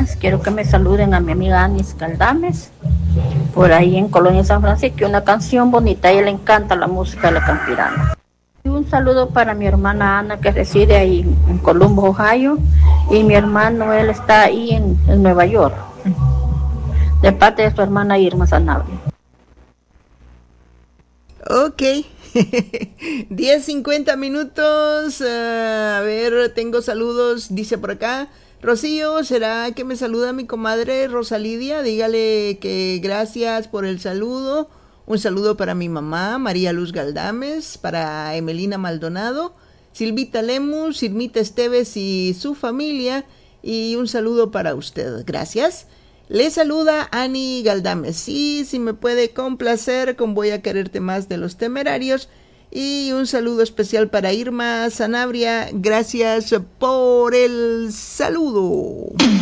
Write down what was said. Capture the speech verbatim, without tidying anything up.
más, quiero que me saluden a mi amiga Anis Galdames, por ahí en Colonia San Francisco, una canción bonita, a ella le encanta la música de la campirana. Y un saludo para mi hermana Ana, que reside ahí en Columbus, Ohio, y mi hermano, él está ahí en, en Nueva York, de parte de su hermana Irma Sanabria. Ok. diez cincuenta minutos. Uh, a ver, tengo saludos. Dice por acá: Rocío, ¿será que me saluda mi comadre Rosalidia? Dígale que gracias por el saludo. Un saludo para mi mamá, María Luz Galdames, para Emelina Maldonado, Silvita Lemus, Irmita Esteves y su familia. Y un saludo para usted. Gracias. Le saluda Ani Galdames. Sí, si me puede complacer con Voy a quererte más de Los Temerarios. Y un saludo especial para Irma Sanabria. Gracias por el saludo.